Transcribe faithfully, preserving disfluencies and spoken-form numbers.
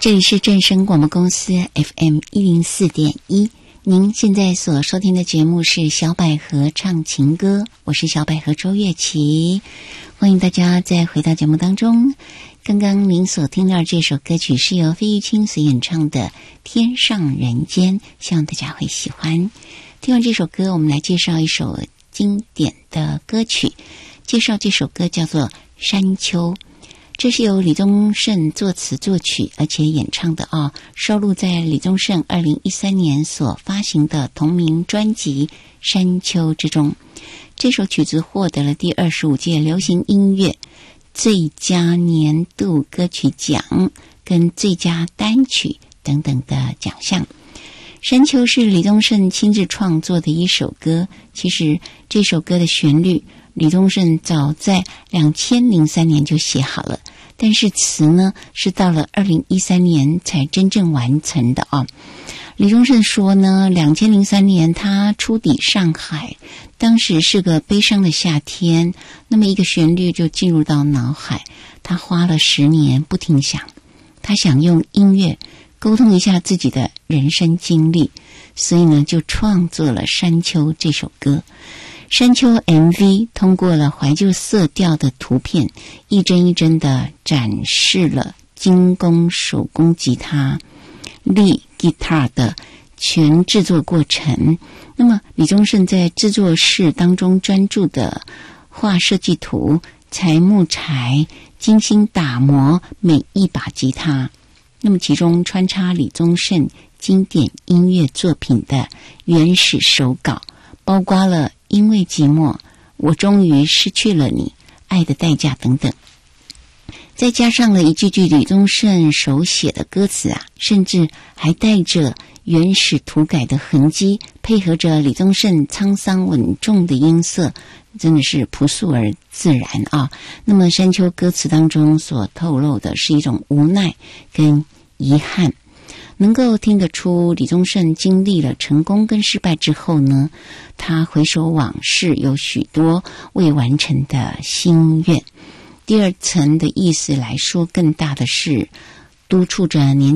这里是正声广播公司 F M 一零四点一，您现在所收听的节目是小百合唱情歌，我是小百合周月琪，欢迎大家再回到节目当中。刚刚您所听到这首歌曲是由费玉清所演唱的《天上人间》，希望大家会喜欢。听完这首歌，我们来介绍一首经典的歌曲，介绍这首歌叫做《山丘》，这是由李宗盛作词作曲而且演唱的哦，收录在李宗盛二零一三年所发行的同名专辑《山丘》之中。这首曲子获得了第二十五届流行音乐最佳年度歌曲奖跟最佳单曲等等的奖项。山丘是李宗盛亲自创作的一首歌，其实这首歌的旋律李宗盛早在二零零三年就写好了，但是词呢是到了二零一三年才真正完成的哦。李宗盛说呢，二零零三年他初抵上海，当时是个悲伤的夏天，那么一个旋律就进入到脑海，他花了十年不停想，他想用音乐沟通一下自己的人生经历，所以呢就创作了《山丘》这首歌。山丘 M V 通过了怀旧色调的图片，一帧一帧的展示了精工手工吉他、lead guitar 的全制作过程。那么李宗盛在制作室当中专注的画设计图，裁木材，精心打磨每一把吉他。那么其中穿插李宗盛经典音乐作品的原始手稿，包括了因为寂寞，我终于失去了你，爱的代价等等，再加上了一句句李宗盛手写的歌词啊，甚至还带着原始涂改的痕迹，配合着李宗盛沧桑稳重的音色，真的是朴素而自然啊。那么山丘歌词当中所透露的是一种无奈跟遗憾，能够听得出李宗盛经历了成功跟失败之后呢，他回首往事有许多未完成的心愿。第二层的意思来说，更大的是督促着年